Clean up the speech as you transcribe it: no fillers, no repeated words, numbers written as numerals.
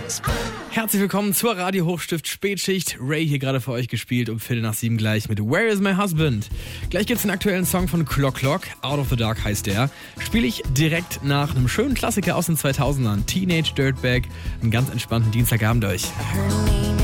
Herzlich willkommen zur Radio Hochstift Spätschicht. Ray hier gerade für euch gespielt um 6:15 gleich mit Where is my husband? Gleich gibt's einen aktuellen Song von Clock Clock, Out of the Dark heißt der. Spiele ich direkt nach einem schönen Klassiker aus den 2000ern, Teenage Dirtbag, einen ganz entspannten Dienstagabend euch.